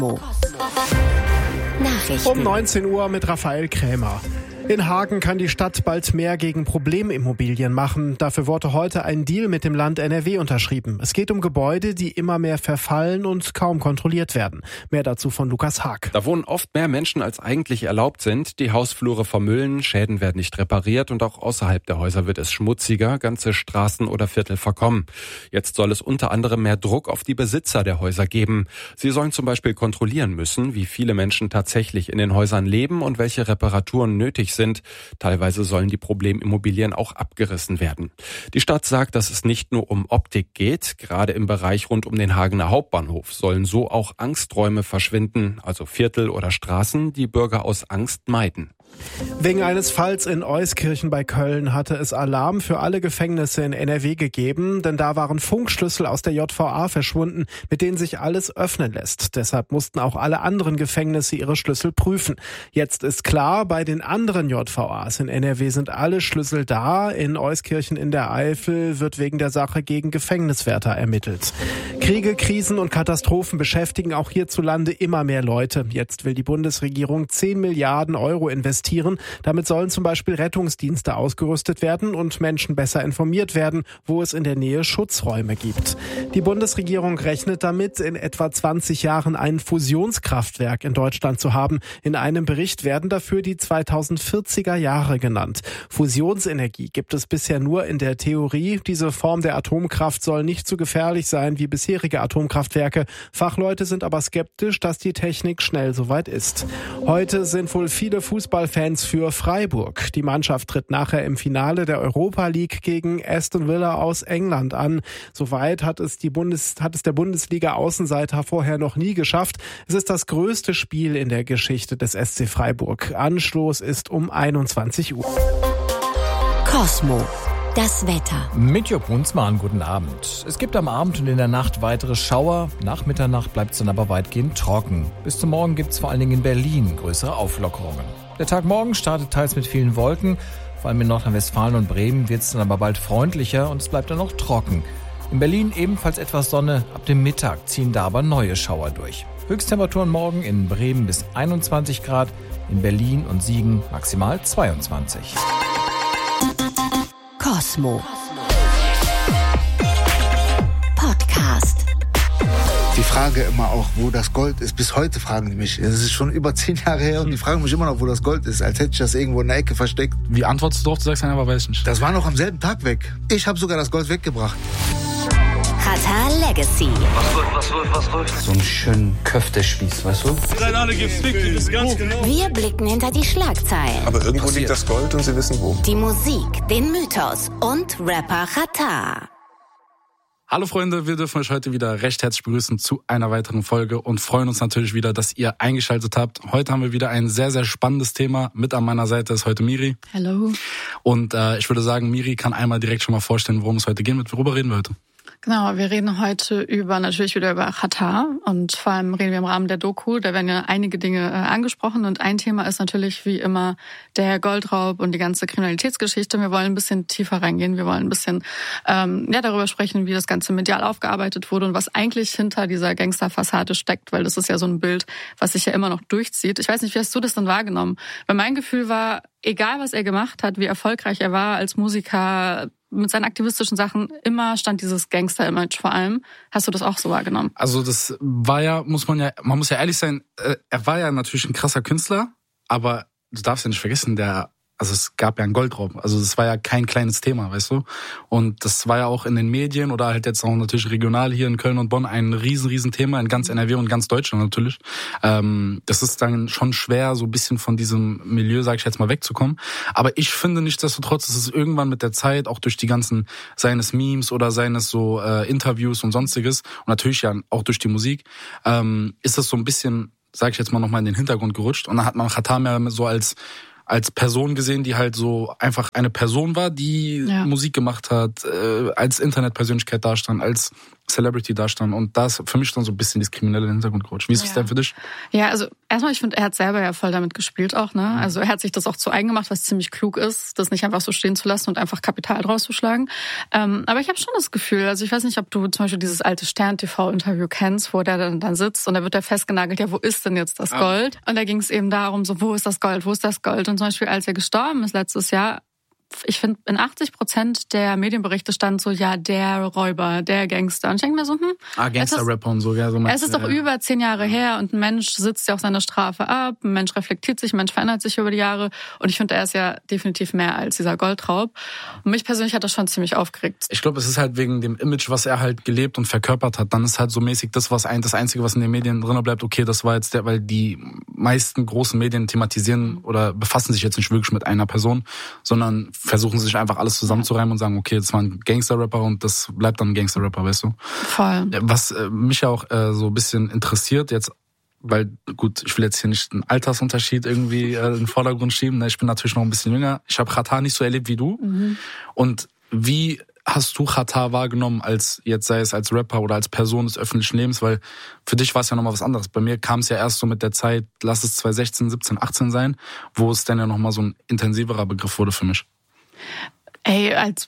Nachrichten. Um 19 Uhr mit Raphael Krämer. In Hagen kann die Stadt bald mehr gegen Problemimmobilien machen. Dafür wurde heute ein Deal mit dem Land NRW unterschrieben. Es geht um Gebäude, die immer mehr verfallen und kaum kontrolliert werden. Mehr dazu von Lukas Haag. Da wohnen oft mehr Menschen, als eigentlich erlaubt sind. Die Hausflure vermüllen, Schäden werden nicht repariert und auch außerhalb der Häuser wird es schmutziger. Ganze Straßen oder Viertel verkommen. Jetzt soll es unter anderem mehr Druck auf die Besitzer der Häuser geben. Sie sollen zum Beispiel kontrollieren müssen, wie viele Menschen tatsächlich in den Häusern leben und welche Reparaturen nötig sind. Teilweise sollen die Problemimmobilien auch abgerissen werden. Die Stadt sagt, dass es nicht nur um Optik geht. Gerade im Bereich rund um den Hagener Hauptbahnhof sollen so auch Angsträume verschwinden, also Viertel oder Straßen, die Bürger aus Angst meiden. Wegen eines Falls in Euskirchen bei Köln hatte es Alarm für alle Gefängnisse in NRW gegeben, denn da waren Funkschlüssel aus der JVA verschwunden, mit denen sich alles öffnen lässt. Deshalb mussten auch alle anderen Gefängnisse ihre Schlüssel prüfen. Jetzt ist klar, bei den anderen JVAs in NRW sind alle Schlüssel da. In Euskirchen in der Eifel wird wegen der Sache gegen Gefängniswärter ermittelt. Kriege, Krisen und Katastrophen beschäftigen auch hierzulande immer mehr Leute. Jetzt will die Bundesregierung 10 Milliarden Euro investieren. Damit sollen zum Beispiel Rettungsdienste ausgerüstet werden und Menschen besser informiert werden, wo es in der Nähe Schutzräume gibt. Die Bundesregierung rechnet damit, in etwa 20 Jahren ein Fusionskraftwerk in Deutschland zu haben. In einem Bericht werden dafür die 2040er Jahre genannt. Fusionsenergie gibt es bisher nur in der Theorie. Diese Form der Atomkraft soll nicht so gefährlich sein wie bisherige Atomkraftwerke. Fachleute sind aber skeptisch, dass die Technik schnell soweit ist. Heute sind wohl viele Fußballfans für Freiburg. Die Mannschaft tritt nachher im Finale der Europa League gegen Aston Villa aus England an. Soweit hat es der Bundesliga-Außenseiter vorher noch nie geschafft. Es ist das größte Spiel in der Geschichte des SC Freiburg. Anstoß ist um 21 Uhr. Cosmo. Das Wetter. Mit Jörg Brunsmann, guten Abend. Es gibt am Abend und in der Nacht weitere Schauer. Nach Mitternacht bleibt es dann aber weitgehend trocken. Bis zum Morgen gibt es vor allen Dingen in Berlin größere Auflockerungen. Der Tag morgen startet teils mit vielen Wolken. Vor allem in Nordrhein-Westfalen und Bremen wird es dann aber bald freundlicher und es bleibt dann noch trocken. In Berlin ebenfalls etwas Sonne. Ab dem Mittag ziehen da aber neue Schauer durch. Höchsttemperaturen morgen in Bremen bis 21 Grad, in Berlin und Siegen maximal 22. Cosmo. Podcast. Die Frage immer auch, wo das Gold ist. Bis heute fragen die mich. Es ist schon über 10 Jahre her und die fragen mich immer noch, wo das Gold ist. Als hätte ich das irgendwo in der Ecke versteckt. Wie antwortest du drauf? Du sagst aber weiß ich nicht. Das war noch am selben Tag weg. Ich habe sogar das Gold weggebracht. Katar Legacy. Was läuft? So einen schönen Köftespieß, weißt du? Wir blicken hinter die Schlagzeilen. Aber irgendwo liegt das Gold und sie wissen wo. Die Musik, den Mythos und Rapper Katar. Hallo Freunde, wir dürfen euch heute wieder recht herzlich begrüßen zu einer weiteren Folge und freuen uns natürlich wieder, dass ihr eingeschaltet habt. Heute haben wir wieder ein sehr, sehr spannendes Thema. Mit an meiner Seite ist heute Miri. Hallo. Und ich würde sagen, Miri kann einmal direkt schon mal vorstellen, worum es heute gehen wird. Worüber reden wir heute? Genau, wir reden heute natürlich wieder über Katar und vor allem reden wir im Rahmen der Doku. Da werden ja einige Dinge angesprochen und ein Thema ist natürlich wie immer der Goldraub und die ganze Kriminalitätsgeschichte. Wir wollen ein bisschen tiefer reingehen. Wir wollen ein bisschen darüber sprechen, wie das Ganze medial aufgearbeitet wurde und was eigentlich hinter dieser Gangsterfassade steckt, weil das ist ja so ein Bild, was sich ja immer noch durchzieht. Ich weiß nicht, wie hast du das denn wahrgenommen? Weil mein Gefühl war, egal was er gemacht hat, wie erfolgreich er war als Musiker, mit seinen aktivistischen Sachen, immer stand dieses Gangster-Image vor allem. Hast du das auch so wahrgenommen? Also das war ja, man muss ja ehrlich sein, er war ja natürlich ein krasser Künstler, aber du darfst ja nicht vergessen, also es gab ja einen Goldraub. Also das war ja kein kleines Thema, weißt du? Und das war ja auch in den Medien oder halt jetzt auch natürlich regional hier in Köln und Bonn ein riesen Thema in ganz NRW und ganz Deutschland natürlich. Das ist dann schon schwer, so ein bisschen von diesem Milieu, sag ich jetzt mal, wegzukommen. Aber ich finde nichtsdestotrotz, dass es irgendwann mit der Zeit, auch durch die ganzen, seines Memes oder seines so Interviews und sonstiges und natürlich ja auch durch die Musik, ist das so ein bisschen, sag ich jetzt mal, nochmal in den Hintergrund gerutscht. Und dann hat man Katar mehr so als als Person gesehen, die halt so einfach eine Person war, die Musik gemacht hat, als Internetpersönlichkeit dastand, als Celebrity dastand. Und da ist für mich dann so ein bisschen das kriminelle Hintergrund gerutscht. Wie ist es denn für dich? Ja, also erstmal, ich finde, er hat selber ja voll damit gespielt auch, ne? Also er hat sich das auch zu eigen gemacht, was ziemlich klug ist, das nicht einfach so stehen zu lassen und einfach Kapital draus zu schlagen. Aber ich habe schon das Gefühl, also ich weiß nicht, ob du zum Beispiel dieses alte Stern-TV-Interview kennst, wo der dann sitzt und da wird er festgenagelt, ja, wo ist denn jetzt das Gold? Und da ging es eben darum, so, wo ist das Gold? Wo ist das Gold? Und zum Beispiel, als er gestorben ist letztes Jahr, ich finde, in 80% der Medienberichte stand so, ja, der Räuber, der Gangster. Und ich denke mir so, Gangster-Rapper und so. Ja, so es ist doch über 10 Jahre her und ein Mensch sitzt ja auch seine Strafe ab, ein Mensch reflektiert sich, ein Mensch verändert sich über die Jahre. Und ich finde, er ist ja definitiv mehr als dieser Goldraub. Und mich persönlich hat das schon ziemlich aufgeregt. Ich glaube, es ist halt wegen dem Image, was er halt gelebt und verkörpert hat. Dann ist halt so mäßig das Einzige, was in den Medien drin bleibt, okay, das war jetzt weil die meisten großen Medien thematisieren oder befassen sich jetzt nicht wirklich mit einer Person, sondern versuchen sich einfach alles zusammenzureimen und sagen, okay, das war ein Gangster-Rapper und das bleibt dann ein Gangster-Rapper, weißt du? Voll. Was mich ja auch so ein bisschen interessiert jetzt, weil, gut, ich will jetzt hier nicht einen Altersunterschied irgendwie in den Vordergrund schieben, ne? Ich bin natürlich noch ein bisschen jünger. Ich habe Xatar nicht so erlebt wie du. Und wie hast du Xatar wahrgenommen, als jetzt sei es als Rapper oder als Person des öffentlichen Lebens? Weil für dich war es ja nochmal was anderes. Bei mir kam es ja erst so mit der Zeit, lass es 2016, 17, 18 sein, wo es dann ja nochmal so ein intensiverer Begriff wurde für mich. Ey, als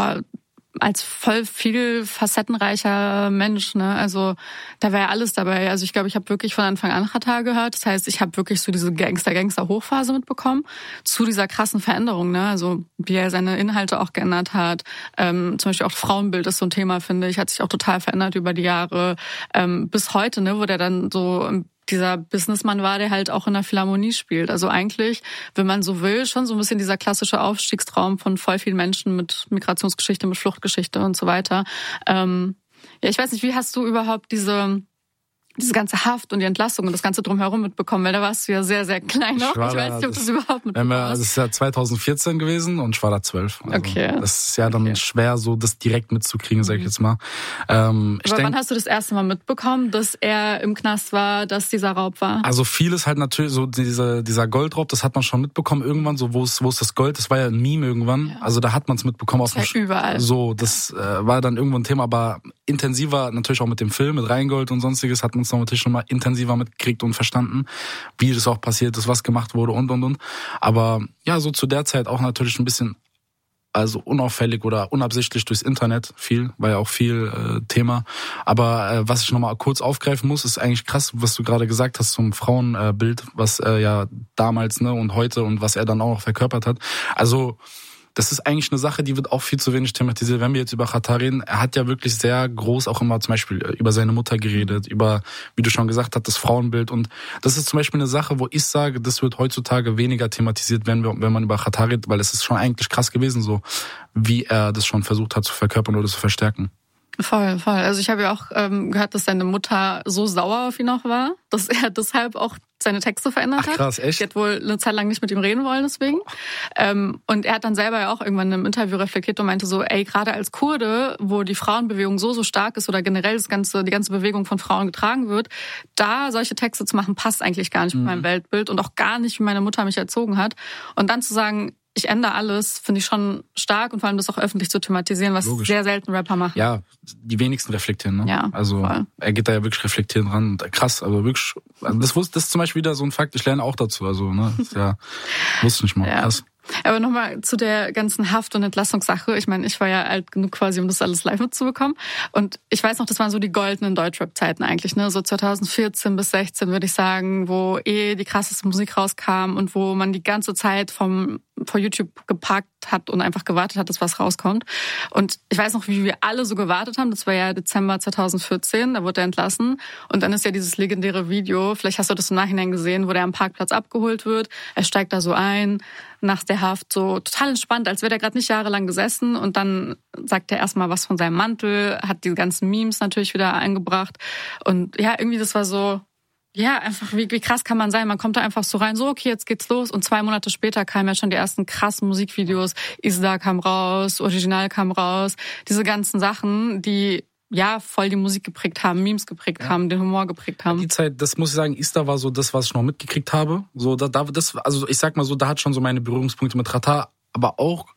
voll viel facettenreicher Mensch, ne? Also da war ja alles dabei. Also ich glaube, ich habe wirklich von Anfang an Xatar gehört. Das heißt, ich habe wirklich so diese Gangster-Hochphase mitbekommen zu dieser krassen Veränderung, ne? Also wie er seine Inhalte auch geändert hat. Zum Beispiel auch Frauenbild ist so ein Thema, finde ich, hat sich auch total verändert über die Jahre. Bis heute, ne, wo der dann so dieser Businessmann war, der halt auch in der Philharmonie spielt. Also eigentlich, wenn man so will, schon so ein bisschen dieser klassische Aufstiegstraum von voll vielen Menschen mit Migrationsgeschichte, mit Fluchtgeschichte und so weiter. Ja, ich weiß nicht, wie hast du überhaupt diese ganze Haft und die Entlassung und das Ganze drumherum mitbekommen, weil da warst du ja sehr, sehr klein noch. Ich weiß nicht, ob du das überhaupt mitbekommen hast. Das ist ja 2014 gewesen und ich war da 12. Also okay. Das ist ja dann schwer, so das direkt mitzukriegen, sag ich jetzt mal. Wann hast du das erste Mal mitbekommen, dass er im Knast war, dass dieser Raub war? Also vieles halt natürlich, so dieser Goldraub, das hat man schon mitbekommen irgendwann, so wo ist das Gold, das war ja ein Meme irgendwann. Ja. Also da hat man es mitbekommen. Das war überall. So, das war dann irgendwo ein Thema, aber intensiver natürlich auch mit dem Film, mit Rheingold und sonstiges, hat man es natürlich schon mal intensiver mitgekriegt und verstanden, wie das auch passiert ist, was gemacht wurde und. Aber ja, so zu der Zeit auch natürlich ein bisschen, also unauffällig oder unabsichtlich durchs Internet viel, war ja auch viel Thema. Aber was ich nochmal kurz aufgreifen muss, ist eigentlich krass, was du gerade gesagt hast zum Frauenbild, was ja damals, ne, und heute und was er dann auch noch verkörpert hat. Also das ist eigentlich eine Sache, die wird auch viel zu wenig thematisiert. Wenn wir jetzt über Xatar reden, er hat ja wirklich sehr groß auch immer zum Beispiel über seine Mutter geredet, über, wie du schon gesagt hast, das Frauenbild. Und das ist zum Beispiel eine Sache, wo ich sage, das wird heutzutage weniger thematisiert, wenn man über Xatar redet, weil es ist schon eigentlich krass gewesen, so wie er das schon versucht hat zu verkörpern oder zu verstärken. Voll. Also ich habe ja auch gehört, dass seine Mutter so sauer auf ihn auch war, dass er deshalb auch seine Texte verändert hat. Krass, echt? Die hat wohl eine Zeit lang nicht mit ihm reden wollen deswegen. Und er hat dann selber ja auch irgendwann in einem Interview reflektiert und meinte so, ey, gerade als Kurde, wo die Frauenbewegung so stark ist oder generell die ganze Bewegung von Frauen getragen wird, da solche Texte zu machen, passt eigentlich gar nicht mit meinem Weltbild und auch gar nicht, wie meine Mutter mich erzogen hat. Und dann zu sagen, ich ändere alles, finde ich schon stark und vor allem das auch öffentlich zu thematisieren, was logisch sehr selten Rapper machen. Ja, die wenigsten reflektieren, ne? Ja, also voll. Er geht da ja wirklich reflektieren ran. Krass, also wirklich, das ist zum Beispiel wieder so ein Fakt, ich lerne auch dazu, also ne, das ist ja, wusste ich nicht mal, ja. Krass. Aber nochmal zu der ganzen Haft- und Entlassungssache. Ich meine, ich war ja alt genug quasi, um das alles live mitzubekommen. Und ich weiß noch, das waren so die goldenen Deutschrap-Zeiten eigentlich, ne? So 2014 bis 16 würde ich sagen, wo die krasseste Musik rauskam und wo man die ganze Zeit vor YouTube geparkt hat und einfach gewartet hat, dass was rauskommt. Und ich weiß noch, wie wir alle so gewartet haben. Das war ja Dezember 2014, da wurde er entlassen. Und dann ist ja dieses legendäre Video, vielleicht hast du das im Nachhinein gesehen, wo der am Parkplatz abgeholt wird. Er steigt da so ein, nach der Haft, so total entspannt, als wäre der gerade nicht jahrelang gesessen. Und dann sagt er erstmal was von seinem Mantel, hat die ganzen Memes natürlich wieder eingebracht. Und ja, irgendwie das war so, ja, einfach wie krass kann man sein. Man kommt da einfach so rein, so okay, jetzt geht's los. Und 2 Monate später kamen ja schon die ersten krassen Musikvideos. Isda kam raus, Original kam raus. Diese ganzen Sachen, die voll die Musik geprägt haben, Memes geprägt haben, den Humor geprägt haben. Die Zeit, das muss ich sagen, Easter war so das, was ich noch mitgekriegt habe. So, also ich sag mal so, da hat schon so meine Berührungspunkte mit Xatar, aber auch